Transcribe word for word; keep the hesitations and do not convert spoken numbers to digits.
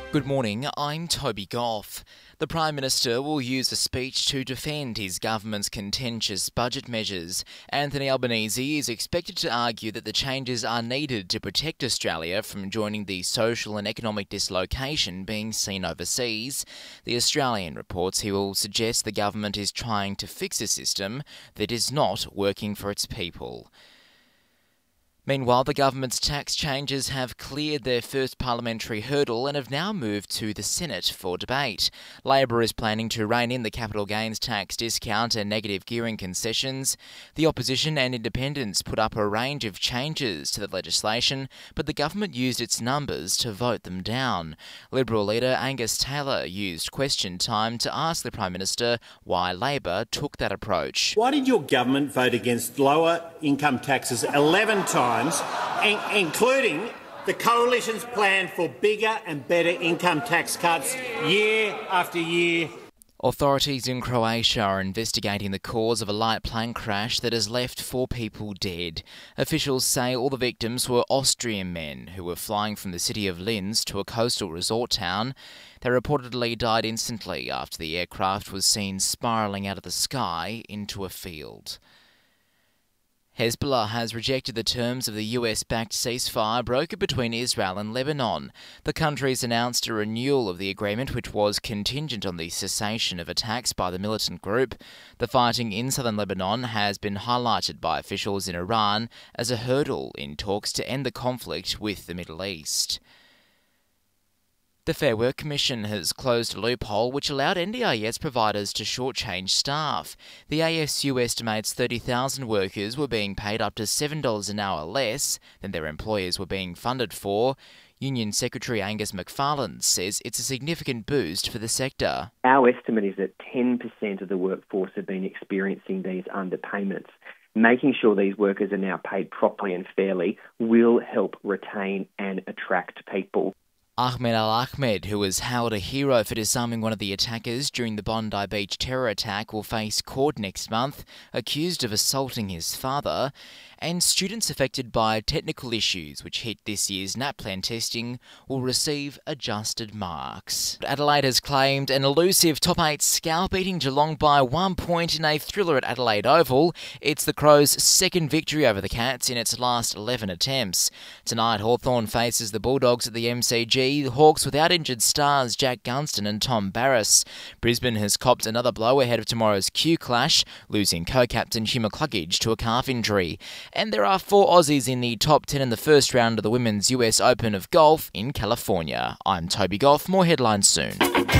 Good morning, I'm Toby Goff. The Prime Minister will use a speech to defend his government's contentious budget measures. Anthony Albanese is expected to argue that the changes are needed to protect Australia from joining the social and economic dislocation being seen overseas. The Australian reports he will suggest the government is trying to fix a system that is not working for its people. Meanwhile, the government's tax changes have cleared their first parliamentary hurdle and have now moved to the Senate for debate. Labor is planning to rein in the capital gains tax discount and negative gearing concessions. The opposition and independents put up a range of changes to the legislation, but the government used its numbers to vote them down. Liberal leader Angus Taylor used question time to ask the Prime Minister why Labor took that approach. Why did your government vote against lower income taxes eleven times? Including the Coalition's plan for bigger and better income tax cuts year after year. Authorities in Croatia are investigating the cause of a light plane crash that has left four people dead. Officials say all the victims were Austrian men who were flying from the city of Linz to a coastal resort town. They reportedly died instantly after the aircraft was seen spiralling out of the sky into a field. Hezbollah has rejected the terms of the U S-backed ceasefire brokered between Israel and Lebanon. The countries announced a renewal of the agreement, which was contingent on the cessation of attacks by the militant group. The fighting in southern Lebanon has been highlighted by officials in Iran as a hurdle in talks to end the conflict with the Middle East. The Fair Work Commission has closed a loophole which allowed N D I S providers to shortchange staff. The A S U estimates thirty thousand workers were being paid up to seven dollars an hour less than their employers were being funded for. Union Secretary Angus McFarlane says it's a significant boost for the sector. Our estimate is that ten percent of the workforce have been experiencing these underpayments. Making sure these workers are now paid properly and fairly will help retain and attract people. Ahmed Al-Ahmed, who was hailed a hero for disarming one of the attackers during the Bondi Beach terror attack, will face court next month, accused of assaulting his father. And students affected by technical issues which hit this year's NAPLAN testing will receive adjusted marks. Adelaide has claimed an elusive top eight scalp, beating Geelong by one point in a thriller at Adelaide Oval. It's the Crows' second victory over the Cats in its last eleven attempts. Tonight, Hawthorn faces the Bulldogs at the M C G, the Hawks without injured stars Jack Gunston and Tom Barrass. Brisbane has copped another blow ahead of tomorrow's Q clash, losing co-captain Hugh McCluggage to a calf injury. And there are four Aussies in the top ten in the first round of the Women's U S Open of Golf in California. I'm Toby Goff. More headlines soon.